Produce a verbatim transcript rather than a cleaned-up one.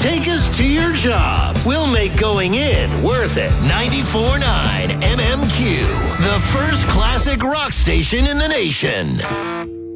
Take us to your job. We'll make going in worth it. ninety-four point nine M M Q, the first classic rock station in the nation.